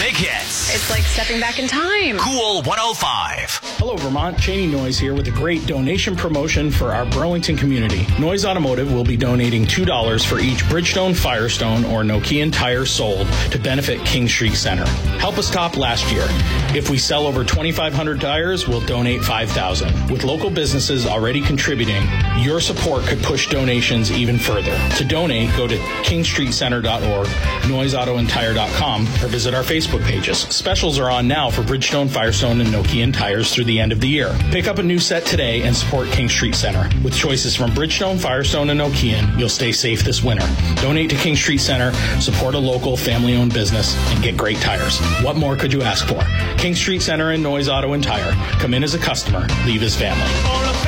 big hits. It's like stepping back in time. Cool 105. Hello, Vermont. Cheney Noise here with a great donation promotion for our Burlington community. Noise Automotive will be donating $2 for each Bridgestone, Firestone, or Nokian tire sold to benefit King Street Center. Help us top last year. If we sell over 2,500 tires, we'll donate 5,000. With local businesses already contributing, your support could push donations even further. To donate, go to kingstreetcenter.org, noiseautoandtire.com, or visit our Facebook pages. Specials are on now for Bridgestone, Firestone, and Nokian tires through the end of the year. Pick up a new set today and support King Street Center. With choices from Bridgestone, Firestone, and Nokian, you'll stay safe this winter. Donate to King Street Center, support a local family-owned business, and get great tires. What more could you ask for? King Street Center and Noise Auto and Tire. Come in as a customer, leave as family.